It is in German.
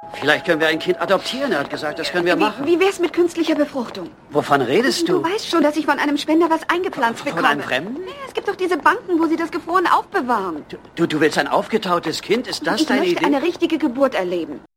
Vielleicht können wir ein Kind adoptieren. Er hat gesagt, das können wir machen. Wie wär's mit künstlicher Befruchtung? Wovon redest du? Du weißt schon, dass ich von einem Spender was eingepflanzt bekomme. Von einem Fremden? Ja, es gibt doch diese Banken, wo sie das Gefrorene aufbewahren. Du willst ein aufgetautes Kind? Ist das deine Idee? Ich möchte eine richtige Geburt erleben.